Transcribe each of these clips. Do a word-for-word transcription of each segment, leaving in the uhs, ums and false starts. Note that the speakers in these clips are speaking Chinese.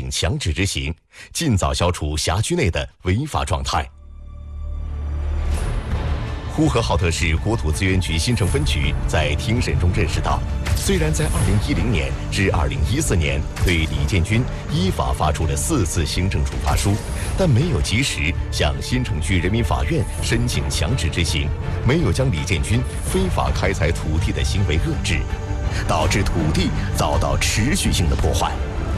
请强制执行，尽早消除辖区内的违法状态。呼和浩特市国土资源局新城分局在庭审中认识到，虽然在二零一零年至二零一四年对李建军依法发出了四次行政处罚书，但没有及时向新城区人民法院申请强制执行，没有将李建军非法开采土地的行为遏制，导致土地遭到持续性的破坏。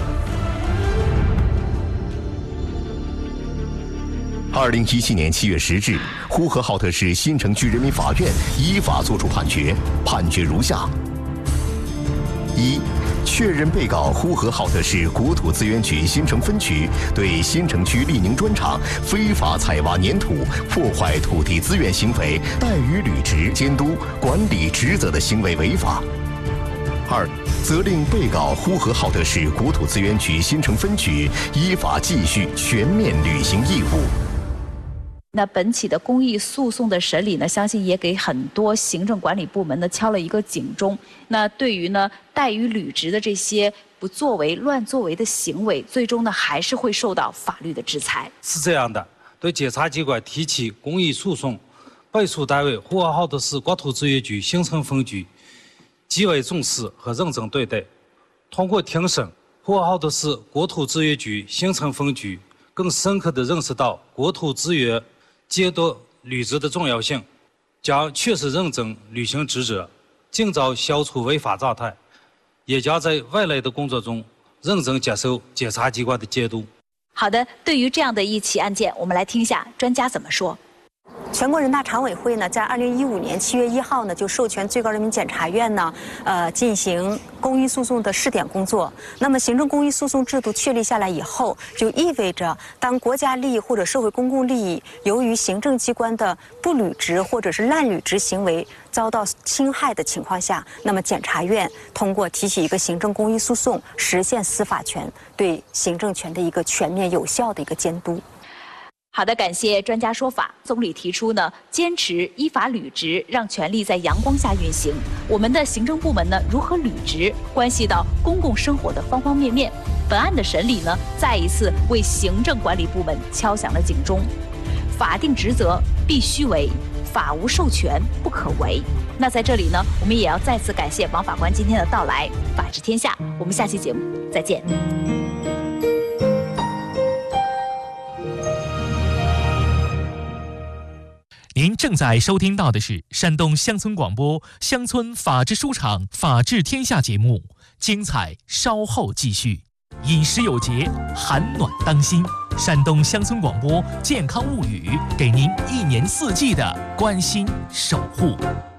二零一七年七月十日，呼和浩特市新城区人民法院依法作出判决，判决如下：一、确认被告呼和浩特市国土资源局新城分局对新城区利宁砖厂非法采挖粘土、破坏土地资源行为怠于履职监督管理职责的行为违法；二、责令被告呼和浩特市国土资源局新城分局依法继续全面履行义务。 那本起的公益诉讼的审理呢，相信也给很多行政管理部门呢敲了一个警钟。那对于呢怠于履职的这些不作为、乱作为的行为，最终呢还是会受到法律的制裁。 是这样的，对检察机关提起公益诉讼，被诉单位呼和浩特市国土资源局新城分局极为重视和认真对待。通过庭审，呼和浩特市国土资源局新城分局更深刻地认识到国土资源监督履职的重要性，将确实认真履行职责，尽早消除违法状态，也将在未来的工作中认真接受检察机关的监督。 好的，对于这样的一起案件，我们来听一下专家怎么说。 全国人大常委会呢，在二零一五年七月一号呢，就授权最高人民检察院呢，呃，进行公益诉讼的试点工作。那么，行政公益诉讼制度确立下来以后，就意味着，当国家利益或者社会公共利益由于行政机关的不履职或者是滥履职行为遭到侵害的情况下，那么检察院通过提起一个行政公益诉讼，实现司法权对行政权的一个全面有效的一个监督。 好的，感谢专家说法。总理提出呢，坚持依法履职，让权力在阳光下运行。我们的行政部门呢，如何履职，关系到公共生活的方方面面。本案的审理呢，再一次为行政管理部门敲响了警钟。法定职责必须为，法无授权不可为。那在这里呢，我们也要再次感谢王法官今天的到来。法治天下，我们下期节目再见。 您正在收听到的是山东乡村广播乡村法治书场法治天下节目，精彩稍后继续。饮食有节，寒暖当心。山东乡村广播健康物语，给您一年四季的关心守护。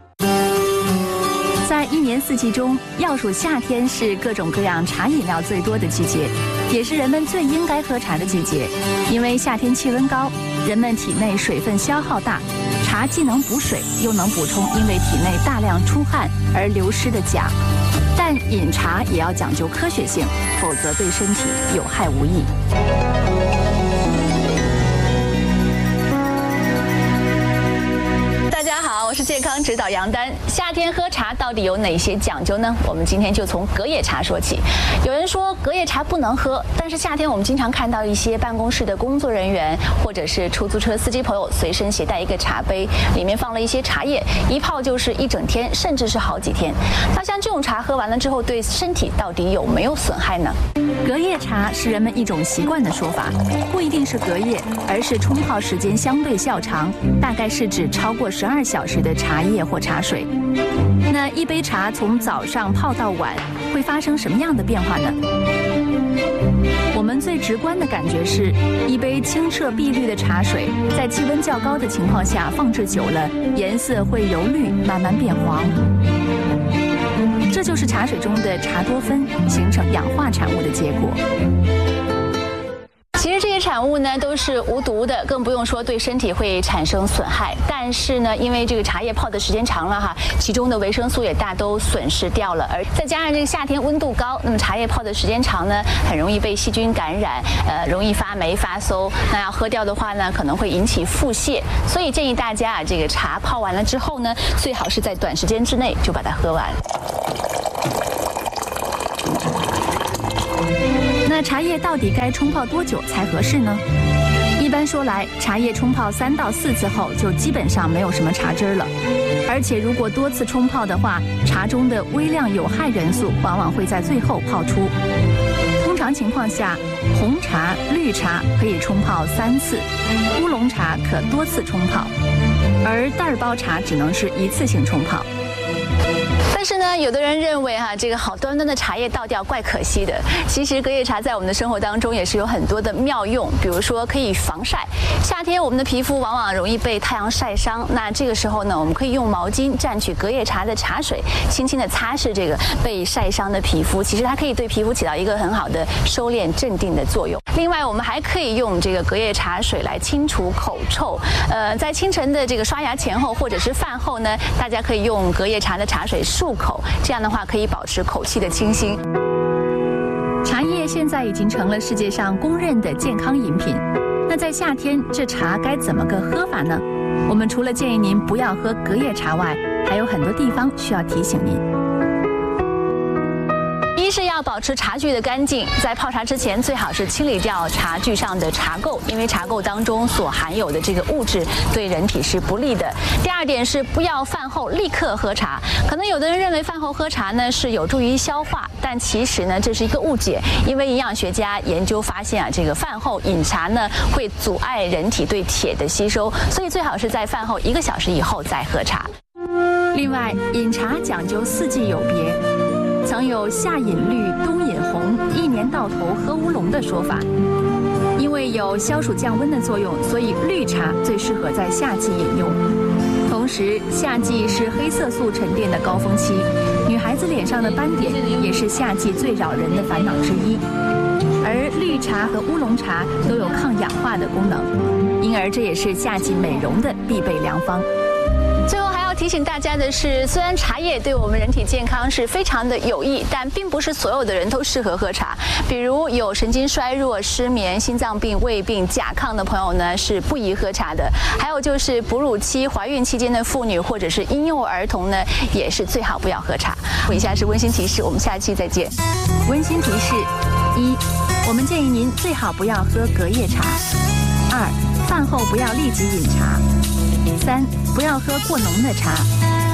在一年四季中，要数夏天是各种各样茶饮料最多的季节，也是人们最应该喝茶的季节。因为夏天气温高，人们体内水分消耗大，茶既能补水，又能补充因为体内大量出汗而流失的钾。但饮茶也要讲究科学性，否则对身体有害无益。 大家好，我是健康指导杨丹。夏天喝茶到底有哪些讲究呢？我们今天就从隔夜茶说起。有人说隔夜茶不能喝，但是夏天我们经常看到一些办公室的工作人员或者是出租车司机朋友随身携带一个茶杯，里面放了一些茶叶，一泡就是一整天，甚至是好几天。那像这种茶喝完了之后，对身体到底有没有损害呢？ 隔夜茶是人们一种习惯的说法，不一定是隔夜，而是冲泡时间相对较长，大概是指超过十二小时的茶叶或茶水。那一杯茶从早上泡到晚，会发生什么样的变化呢？我们最直观的感觉是，一杯清澈碧绿的茶水，在气温较高的情况下放置久了，颜色会由绿慢慢变黄。这就是茶水中的茶多酚形成氧化产物的结果。 其实这些产物呢都是无毒的，更不用说对身体会产生损害。但是呢，因为这个茶叶泡的时间长了哈，其中的维生素也大都损失掉了，而再加上这个夏天温度高，那么茶叶泡的时间长呢，很容易被细菌感染，呃，容易发霉发馊。那要喝掉的话呢，可能会引起腹泻。所以建议大家啊，这个茶泡完了之后呢，最好是在短时间之内就把它喝完。 那那茶叶到底该冲泡多久才合适呢？一般说来，茶叶冲泡三到四次后，就基本上没有什么茶汁了。而且如果多次冲泡的话，茶中的微量有害元素往往会在最后泡出。通常情况下，红茶、绿茶可以冲泡三次，乌龙茶可多次冲泡，而袋包茶只能是一次性冲泡。 但是呢，有的人认为哈、啊，这个好端端的茶叶倒掉怪可惜的。其实隔夜茶在我们的生活当中也是有很多的妙用，比如说可以防晒。夏天我们的皮肤往往容易被太阳晒伤，那这个时候呢，我们可以用毛巾蘸取隔夜茶的茶水，轻轻的擦拭这个被晒伤的皮肤。其实它可以对皮肤起到一个很好的收敛镇定的作用。另外，我们还可以用这个隔夜茶水来清除口臭。呃，在清晨的这个刷牙前后或者是饭后呢，大家可以用隔夜茶的茶水漱口，这样的话可以保持口气的清新。 茶叶现在已经成了世界上公认的健康饮品。那在夏天，这茶该怎么个喝法呢？我们除了建议您不要喝隔夜茶外，还有很多地方需要提醒您。 一是要保持茶具的干净，在泡茶之前最好是清理掉茶具上的茶垢，因为茶垢当中所含有的这个物质对人体是不利的。第二点是不要饭后立刻喝茶，可能有的人认为饭后喝茶呢是有助于消化，但其实呢这是一个误解，因为营养学家研究发现啊，这个饭后饮茶呢会阻碍人体对铁的吸收，所以最好是在饭后一个小时以后再喝茶。 另外，饮茶讲究四季有别。曾有夏饮绿，冬饮红，一年到头喝乌龙的说法。因为有消暑降温的作用，所以绿茶最适合在夏季饮用。同时，夏季是黑色素沉淀的高峰期，女孩子脸上的斑点也是夏季最扰人的烦恼之一。而绿茶和乌龙茶都有抗氧化的功能，因而这也是夏季美容的必备良方。 最后还要提醒大家的是，虽然茶叶对我们人体健康是非常的有益，但并不是所有的人都适合喝茶。比如有神经衰弱、失眠、心脏病、胃病、甲亢的朋友呢，是不宜喝茶的。还有就是哺乳期、怀孕期间的妇女或者是婴幼儿童呢，也是最好不要喝茶。以下是温馨提示，我们下期再见。 温馨提示：一，我们建议您最好不要喝隔夜茶；二，饭后不要立即饮茶；三，不要喝过浓的茶。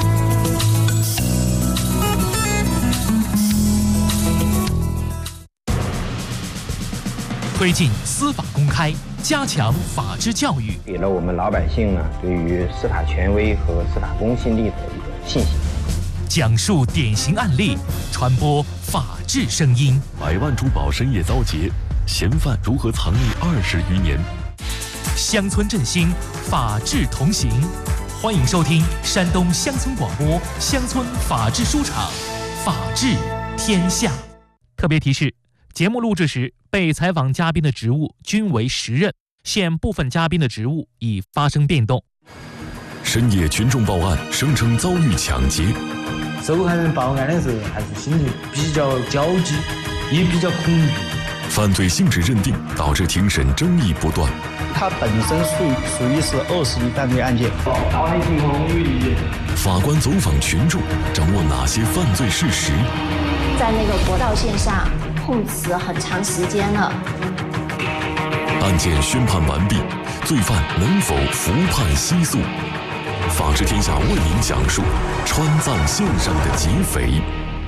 推进司法公开，加强法治教育， 给了我们老百姓呢对于司法权威和司法公信力的一个信心。 讲述典型案例，传播法治声音。 百万珠宝深夜遭劫，嫌犯如何藏匿二十余年？ 乡村振兴，法治同行。欢迎收听山东乡村广播乡村法治书场，法治天下。特别提示：节目录制时，被采访嘉宾的职务均为实任，现部分嘉宾的职务已发生变动。 深夜群众报案，声称遭遇抢劫。 受害人报案的时候，还是心情比较焦急，也比较恐惧。 犯罪性质认定，导致庭审争议不断。 它本身属于属于是恶势力犯罪案件。法律情况予以理解。 法官走访群众，掌握哪些犯罪事实？ 在那个国道线上碰瓷很长时间了。 案件宣判完毕，罪犯能否服判息诉？法治天下为您讲述川藏线上的劫匪。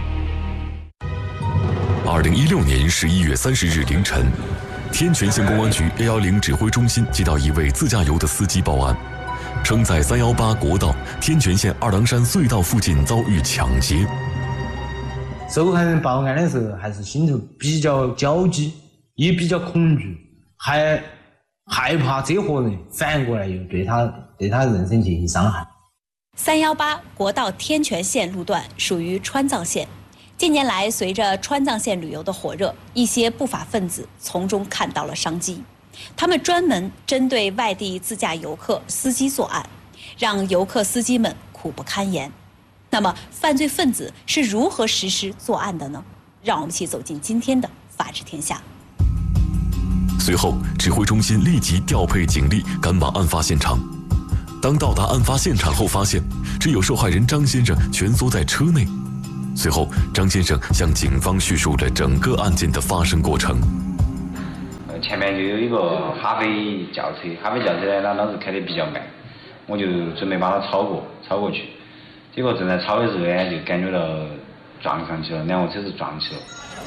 二零一六年十一月三十日凌晨，天全县公安局 A 一零指挥中心接到一位自驾游的司机报案，称在三一八国道天全县二郎山隧道附近遭遇抢劫。 受害人报案的时候，还是心头比较焦急，也比较恐惧，还害怕这伙人反过来又对他对他人身进行伤害。 三一八国道天全线路段属于川藏线。近年来，随着川藏线旅游的火热，一些不法分子从中看到了商机。他们专门针对外地自驾游客司机作案，让游客司机们苦不堪言。那么，犯罪分子是如何实施作案的呢？让我们一起走进今天的法治天下。 随后，指挥中心立即调配警力赶往案发现场。当到达案发现场后，发现只有受害人张先生蜷缩在车内。随后，张先生向警方叙述了整个案件的发生过程。 前面就有一个哈飞轿车，哈飞轿车呢，那当时开得比较慢，我就准备把它超过，超过去。结果正在超的时候呢，就感觉到撞上去了，两个车子撞起了。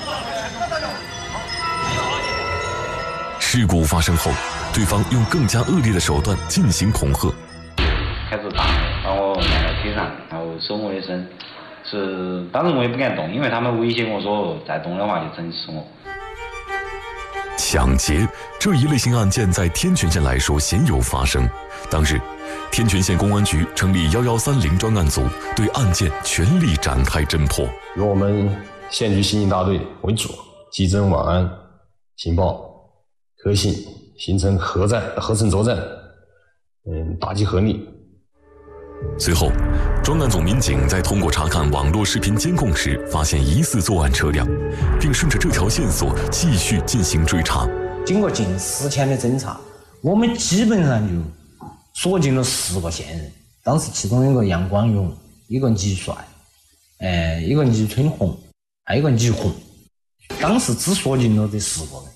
事故发生后，对方用更加恶劣的手段进行恐吓， 开始打我，把我按到车上，然后手我的身。是，当时我也不敢动，因为他们威胁我说再动的话就整死我。 抢劫这一类型案件在天全县来说鲜有发生。当日，天全县公安局成立幺幺三零专案组，对案件全力展开侦破。 由我们县局刑警大队为主，稽侦网安，情报可信，形成合战、合成作战，嗯，打击合力。 随后，专案组民警在通过查看网络视频监控时，发现疑似作案车辆，并顺着这条线索继续进行追查。 经过近十天的侦查，我们基本上就锁定了十个线人。当时其中有个杨光勇，一个倪帅，呃，一个倪春红，还有一个倪红。当时只锁定了这十个人。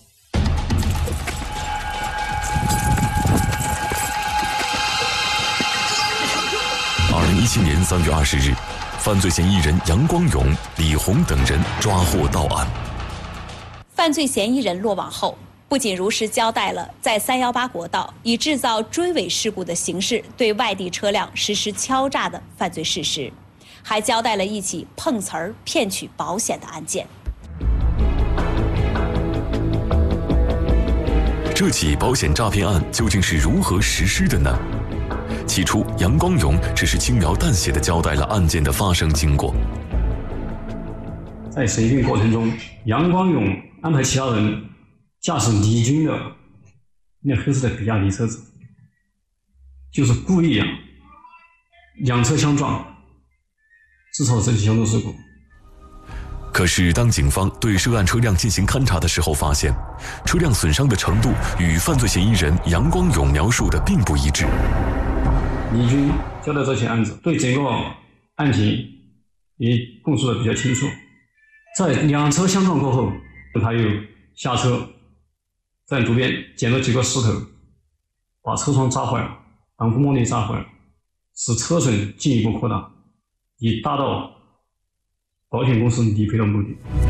二零一七年三月二十日，犯罪嫌疑人杨光勇、李红等人抓获到案。 犯罪嫌疑人落网后，不仅如实交代了在三幺八国道以制造追尾事故的形式对外地车辆实施敲诈的犯罪事实，还交代了一起碰瓷儿骗取保险的案件。 这起保险诈骗案究竟是如何实施的呢？起初，杨光勇只是轻描淡写地交代了案件的发生经过。 在审讯过程中，杨光勇安排其他人驾驶李军的那黑色的比亚迪车子，就是故意啊两车相撞，制造这起交通事故。 可是，当警方对涉案车辆进行勘查的时候，发现车辆损伤的程度与犯罪嫌疑人杨光勇描述的并不一致。 李军交代这起案子，对整个案情也供述的比较清楚。在两车相撞过后，他又下车，在路边捡了几个石头，把车窗砸坏了，挡风玻璃砸坏了，使车损进一步扩大，以达到保险公司理赔的目的。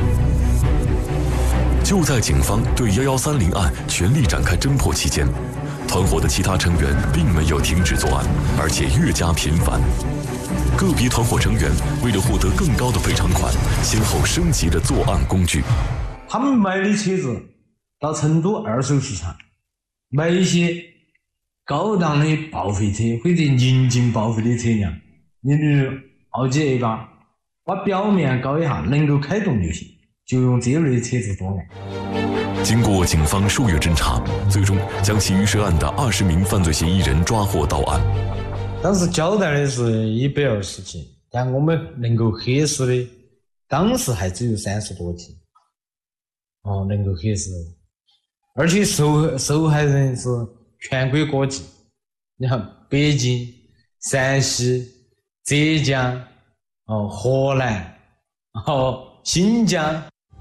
就在警方对幺幺三零案全力展开侦破期间，团伙的其他成员并没有停止作案，而且越加频繁。个别团伙成员为了获得更高的赔偿款，先后升级了作案工具。 他们买的车子到成都二手市场买一些高档的报废车或者临近报废的车辆，你比如奥迪 A 八，把表面搞一下，能够开动就行，就用这类车子作案。 经过警方数月侦查，最终将其余涉案的二十名犯罪嫌疑人抓获到案。 当时交代的是一百二十起，但我们能够核实的，当时还只有三十多起。哦，能够核实，而且受受害人是全国各地，你看北京、陕西、浙江、哦河南、哦新疆。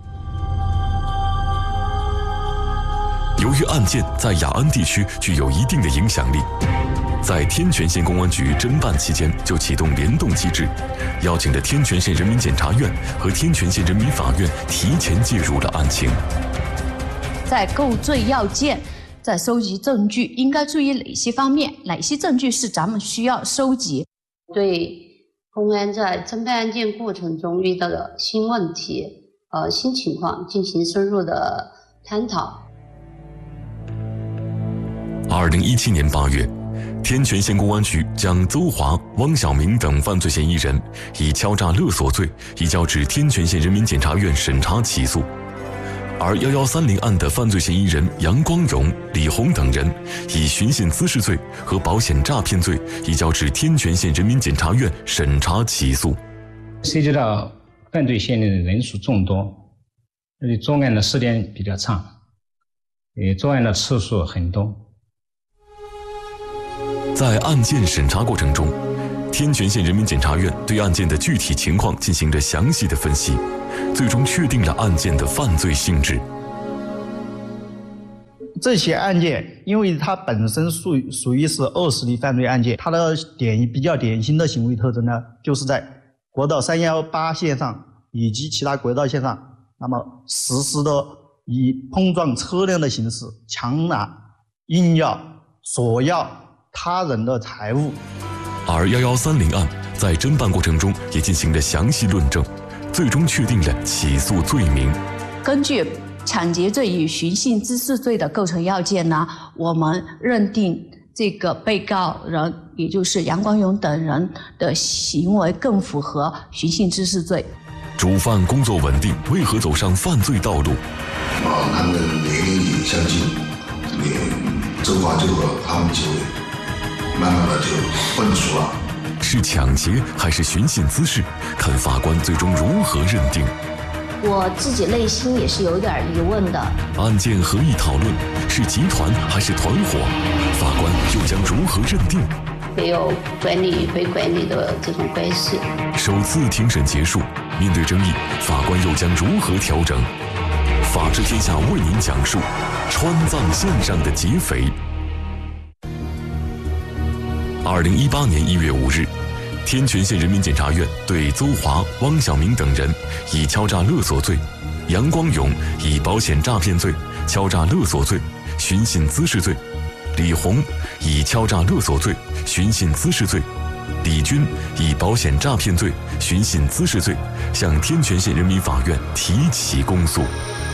由于案件在雅安地区具有一定的影响力，在天全县公安局侦办期间就启动联动机制，邀请了天全县人民检察院和天全县人民法院提前介入了案情。 在构罪要件，在收集证据应该注意哪些方面？哪些证据是咱们需要收集？ 对公安在侦办案件过程中遇到的新问题、呃新情况进行深入的探讨。 二零一七年八月，天全县公安局将邹华、汪晓明等犯罪嫌疑人以敲诈勒索罪移交至天全县人民检察院审查起诉，而幺幺三零案的犯罪嫌疑人杨光勇、李红等人以寻衅滋事罪和保险诈骗罪移交至天全县人民检察院审查起诉。 涉及到犯罪嫌疑人人数众多，而且作案的时间比较长，也作案的次数很多。 在案件审查过程中，天全县人民检察院对案件的具体情况进行了详细的分析，最终确定了案件的犯罪性质。 这些案件，因为它本身属于属于是恶势力犯罪案件，它的典比较典型的行为特征呢，就是在国道三一八线上以及其他国道线上，那么实施的以碰撞车辆的形式强拿、硬要、索要他人的财物。 而一一三零案在侦办过程中也进行了详细论证，最终确定了起诉罪名。 根据抢劫罪与寻衅滋事罪的构成要件呢，我们认定这个被告人，也就是杨光勇等人的行为更符合寻衅滋事罪。 主犯工作稳定，为何走上犯罪道路？ 啊，他们年龄也相近，也周华就和他们几位慢慢的就混熟了。 是抢劫还是寻衅滋事？看法官最终如何认定。 我自己内心也是有点疑问的。 案件合议讨论，是集团还是团伙？法官又将如何认定？ 会有管理与被管理的这种关系。 首次庭审结束，面对争议，法官又将如何调整？法治天下为您讲述川藏线上的劫匪。二零一八年一月五日，天全县人民检察院对邹华、汪小明等人以敲诈勒索罪，杨光勇以保险诈骗罪、敲诈勒索罪、寻衅滋事罪，李红以敲诈勒索罪、寻衅滋事罪，李军以保险诈骗罪、寻衅滋事罪向天全县人民法院提起公诉。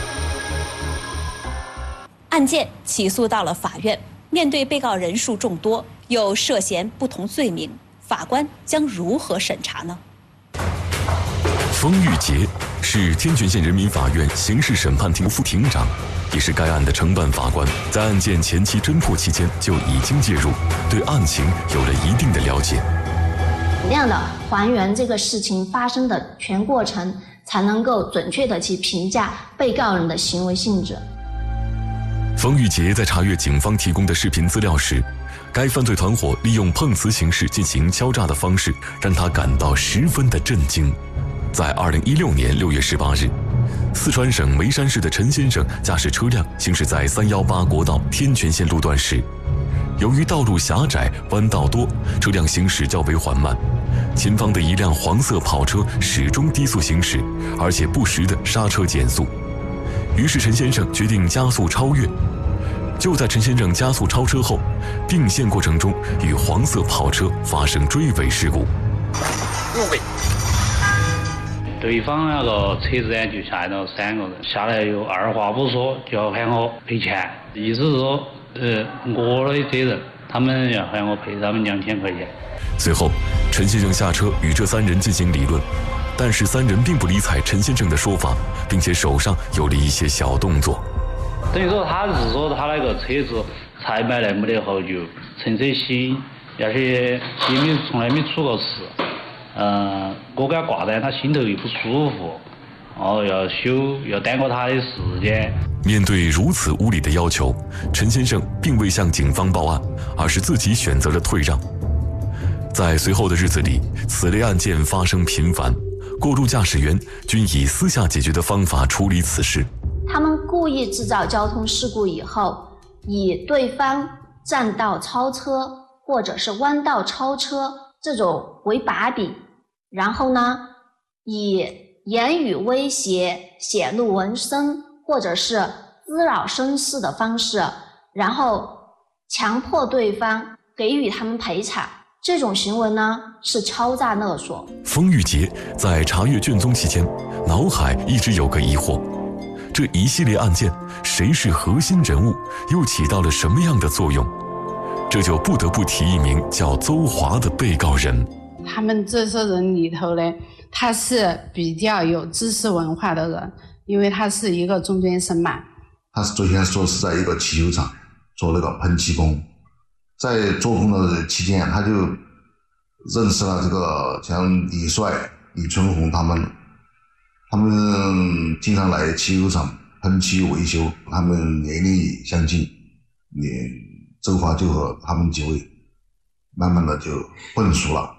案件起诉到了法院，面对被告人数众多，又涉嫌不同罪名，法官将如何审查呢？ 封玉杰是天全县人民法院刑事审判庭副庭长，也是该案的承办法官，在案件前期侦破期间就已经介入，对案情有了一定的了解。 怎样的还原这个事情发生的全过程，才能够准确的去评价被告人的行为性质。 冯玉杰在查阅警方提供的视频资料时，该犯罪团伙利用碰瓷形式进行敲诈的方式，让他感到十分的震惊。在二零一六年六月十八日，四川省眉山市的陈先生驾驶车辆行驶在三一八国道天全线路段时，由于道路狭窄、弯道多，车辆行驶较为缓慢。前方的一辆黄色跑车始终低速行驶，而且不时的刹车减速。于是陈先生决定加速超越。就在陈先生加速超车后，并线过程中与黄色跑车发生追尾事故。 入尾。对方那个车子呢就下来了三个人，下来又二话不说就要喊我赔钱，意思是说，呃，我的责任，他们要喊我赔他们两千块钱。 随后，陈先生下车与这三人进行理论，但是三人并不理睬陈先生的说法，并且手上有了一些小动作。 等于说他是说他那个车子才买来没得好久，乘车新，而且也没从来没出过事。嗯，我给他挂单，他心头又不舒服，然后要修，要耽搁他的时间。 面对如此无理的要求，陈先生并未向警方报案，而是自己选择了退让。在随后的日子里，此类案件发生频繁，过路驾驶员均以私下解决的方法处理此事。 他们故意制造交通事故以后，以对方占道超车或者是弯道超车这种为把柄，然后呢，以言语威胁、显露纹身或者是滋扰声势的方式，然后强迫对方给予他们赔偿。这种行为呢是敲诈勒索。 封玉杰在查阅卷宗期间，脑海一直有个疑惑：这一系列案件，谁是核心人物，又起到了什么样的作用？这就不得不提一名叫邹华的被告人。 他们这些人里头呢，他是比较有知识文化的人，因为他是一个中专生嘛。 他是昨天说是在一个汽修厂做那个喷漆工，在做工的期间，他就认识了这个像李帅、李春红他们，他们经常来汽修厂喷漆维修，他们年龄也相近，也邹华就和他们几位慢慢的就混熟了。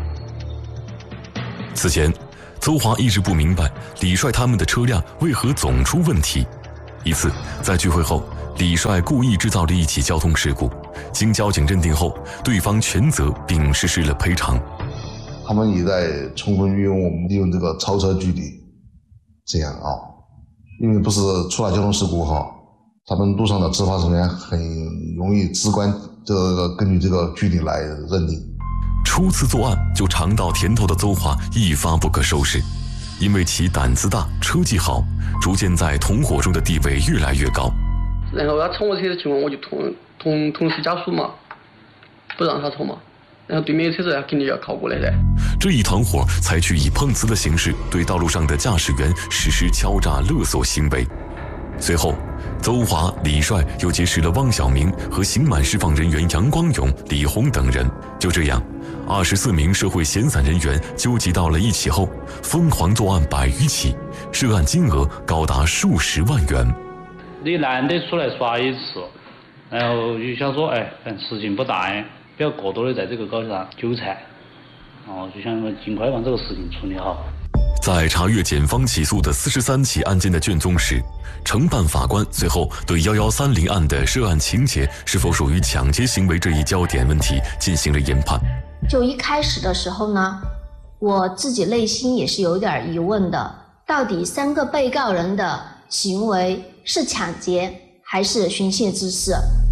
此前，邹华一直不明白李帅他们的车辆为何总出问题。一次在聚会后， 李帅故意制造了一起交通事故，经交警认定后，对方全责并实施了赔偿。 他们也在充分运用我们利用这个超车距离，这样啊，因为不是出了交通事故哈，他们路上的执法人员很容易直观这个根据这个距离来认定。 初次作案就尝到甜头的邹华一发不可收拾，因为其胆子大、车技好，逐渐在同伙中的地位越来越高。 然后他冲我车的情况，我就同同同时加速嘛，不让他冲嘛。然后对面的车子肯定要靠过来噻。 这一团伙采取以碰瓷的形式对道路上的驾驶员实施敲诈勒索行为。随后，邹华、李帅又结识了汪小明和刑满释放人员杨光勇、李红等人。就这样，二十四名社会闲散人员纠集到了一起后，疯狂作案百余起，涉案金额高达数十万元。 你难得出来耍一次，然后就想说，哎，事情不大哎。不要过多的在这个高头上纠缠，哦，就想尽快把这个事情处理好。 在查阅检方起诉的四十三起案件的卷宗时，承办法官随后对幺幺三零案的涉案情节是否属于抢劫行为这一焦点问题进行了研判。 就一开始的时候呢，我自己内心也是有点疑问的，到底三个被告人的行为是抢劫还是寻衅滋事？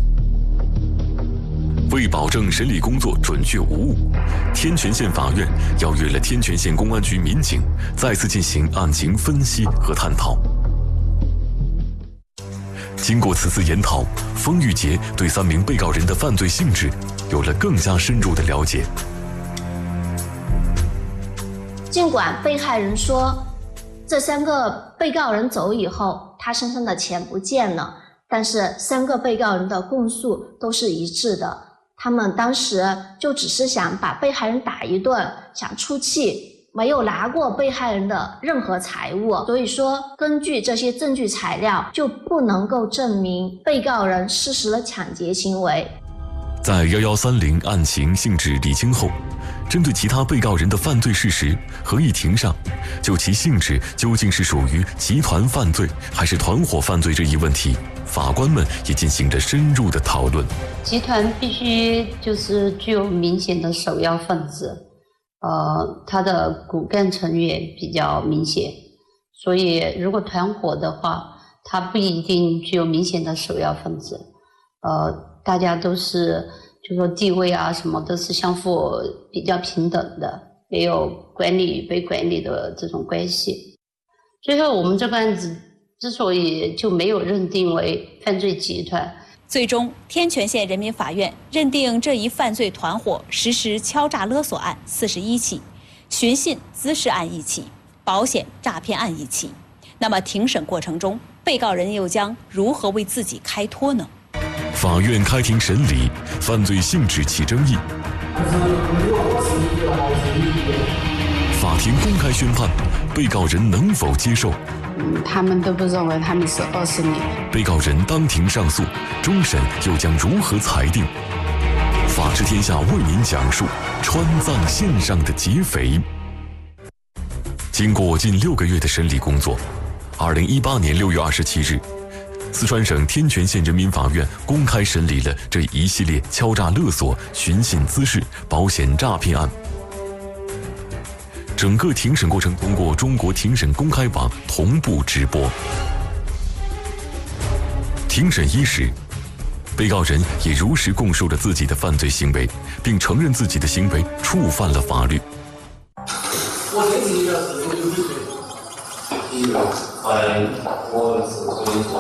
为保证审理工作准确无误，天全县法院邀约了天全县公安局民警再次进行案情分析和探讨。经过此次研讨，封玉杰对三名被告人的犯罪性质有了更加深入的了解。 尽管被害人说这三个被告人走以后，他身上的钱不见了，但是三个被告人的供述都是一致的。他们当时就只是想把被害人打一顿，想出气，没有拿过被害人的任何财物，所以说根据这些证据材料，就不能够证明被告人实施了抢劫行为。 在幺幺三零案情性质理清后，针对其他被告人的犯罪事实，合议庭上就其性质究竟是属于集团犯罪还是团伙犯罪这一问题，法官们也进行了深入的讨论。 集团必须就是具有明显的首要分子，呃，他的骨干成员比较明显，所以如果团伙的话，他不一定具有明显的首要分子，呃，大家都是就说地位啊什么都是相互比较平等的，没有管理与被管理的这种关系。最后我们这个案子之所以就没有认定为犯罪集团， 最终天全县人民法院认定这一犯罪团伙实施敲诈勒索案四十一起，寻衅滋事案一起，保险诈骗案一起。那么庭审过程中，被告人又将如何为自己开脱呢？ 法院开庭审理，犯罪性质起争议。法庭公开宣判，被告人能否接受？ 嗯，他们都不认为他们是二十年。 被告人当庭上诉，终审又将如何裁定？法治天下为您讲述川藏线上的劫匪。经过近六个月的审理工作，二零一八年六月二十七日，四川省天全县人民法院公开审理了这一系列敲诈勒索、寻衅滋事、保险诈骗案。整个庭审过程通过中国庭审公开网同步直播。庭审伊始，被告人也如实供述了自己的犯罪行为，并承认自己的行为触犯了法律。 我这次的是有理解，第一个，哎，我是可以做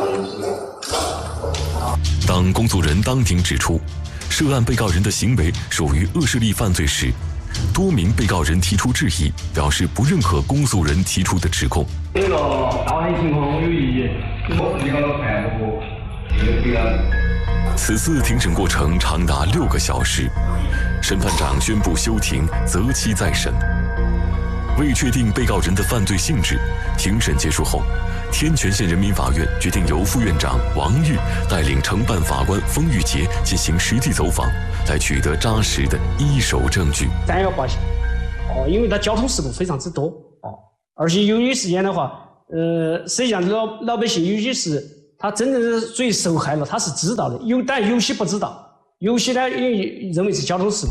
人的。 当公诉人当庭指出，涉案被告人的行为属于恶势力犯罪时，多名被告人提出质疑，表示不认可公诉人提出的指控。 这个道歉情况我有异议，我提高了判不这个。 此次庭审过程长达六个小时，审判长宣布休庭，择期再审。为确定被告人的犯罪性质，庭审结束后，天全县人民法院决定由副院长王玉带领承办法官封玉杰进行实地走访，来取得扎实的一手证据。 三幺八线，哦，因为它交通事故非常之多，哦，而且由于时间的话，呃，实际上老老百姓有些是他真正是最受害了，他是知道的，有但有些不知道，有些呢也认为是交通事故。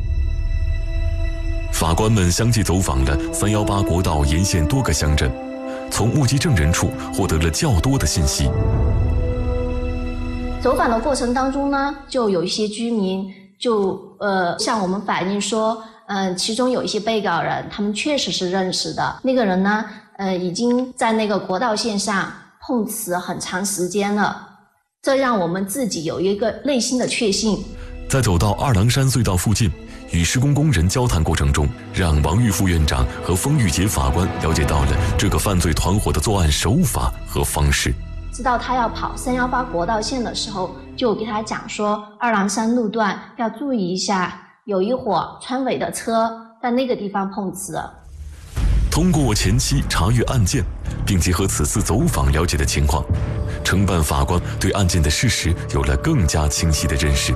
法官们相继走访了三一八国道沿线多个乡镇，从目击证人处获得了较多的信息。 走访的过程当中呢，就有一些居民就呃向我们反映说，嗯、呃，其中有一些被告人，他们确实是认识的。那个人呢，呃，已经在那个国道线上碰瓷很长时间了，这让我们自己有一个内心的确信。 在走到二郎山隧道附近，与施工工人交谈过程中，让王玉副院长和封玉杰法官了解到了这个犯罪团伙的作案手法和方式。 知道他要跑三一八国道线的时候，就给他讲说，二郎山路段要注意一下，有一伙川尾的车在那个地方碰瓷。 通过前期查阅案件，并结合此次走访了解的情况，承办法官对案件的事实有了更加清晰的认识。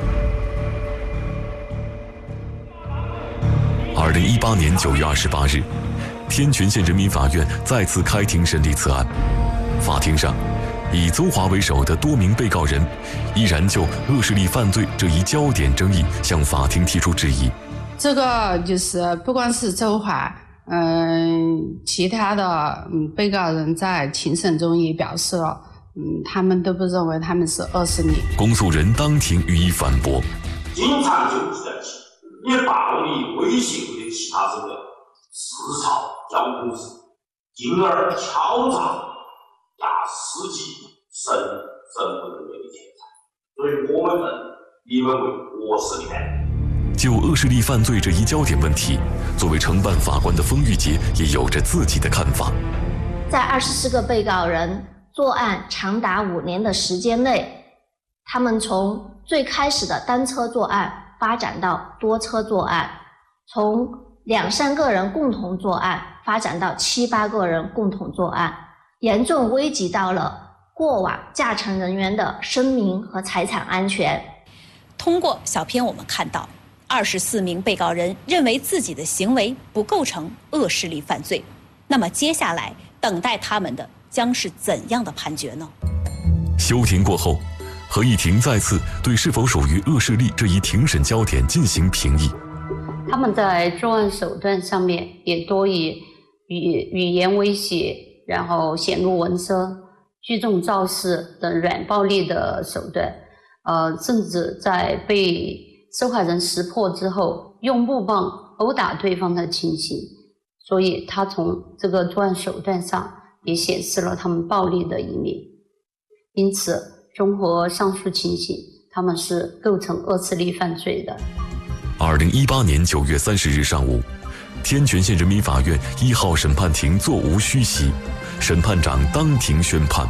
二零一八年九月二十八日，天全县人民法院再次开庭审理此案。法庭上，以邹华为首的多名被告人依然就恶势力犯罪这一焦点争议向法庭提出质疑。 这个就是不光是邹华，嗯，其他的嗯被告人在庭审中也表示了，嗯，他们都不认为他们是恶势力。 公诉人当庭予以反驳。 经常就是在以暴力威胁或者其他手段刺吵交通事，进而敲诈压司机身身份人员的钱财，所以我们认你们为恶势力犯罪。 就恶势力犯罪这一焦点问题，作为承办法官的封玉杰也有着自己的看法。 在二十四个被告人作案长达五年的时间内，他们从最开始的单车作案发展到多车作案，从两三个人共同作案发展到七八个人共同作案，严重危及到了过往驾乘人员的生命和财产安全。 通过小片我们看到，二十四名被告人认为自己的行为不构成恶势力犯罪。那么接下来等待他们的将是怎样的判决呢？ 休庭过后，合议庭再次对是否属于恶势力这一庭审焦点进行评议。 他们在作案手段上面也多以语语言威胁，然后显露文声、聚众肇事等软暴力的手段，呃，甚至在被受害人识破之后，用木棒殴打对方的情形。所以，他从这个作案手段上也显示了他们暴力的一面。因此，综合上述情形，他们是构成恶势力犯罪的。 二零一八年九月三十日上午，天全县人民法院一号审判庭座无虚席，审判长当庭宣判。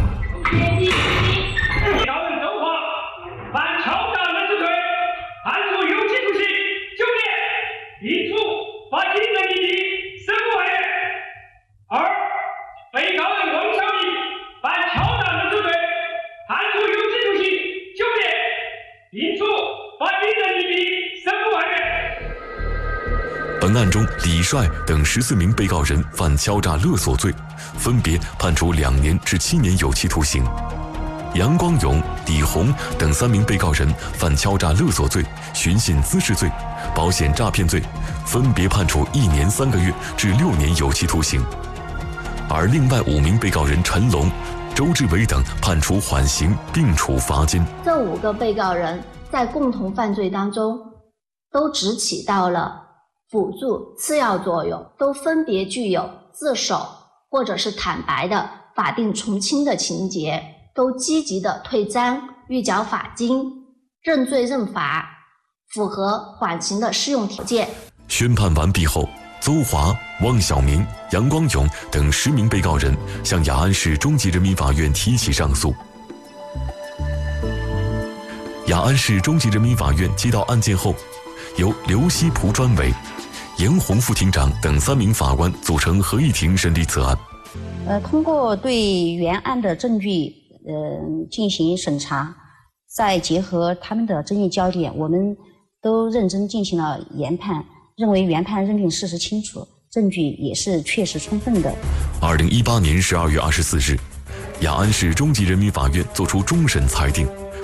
本案中，李帅等十四名被告人犯敲诈勒索罪，分别判处两年至七年有期徒刑；杨光勇、李红等三名被告人犯敲诈勒索罪、寻衅滋事罪、保险诈骗罪，分别判处一年三个月至六年有期徒刑。而另外五名被告人陈龙、周志伟等判处缓刑并处罚金。 这五个被告人在共同犯罪当中都只起到了辅助次要作用，都分别具有自首或者是坦白的法定从轻的情节，都积极的退赃、预缴法金、认罪认罚，符合缓刑的适用条件。 宣判完毕后，邹华、汪晓明、杨光勇等十名被告人向雅安市中级人民法院提起上诉。雅安市中级人民法院接到案件后，由刘希蒲专委、严红副庭长等三名法官组成合议庭审理此案。 呃，通过对原案的证据呃进行审查，再结合他们的争议焦点，我们都认真进行了研判，认为原判认定事实清楚，证据也是确实充分的。 二零一八年十二月二十四日， 雅安市中级人民法院作出终审裁定。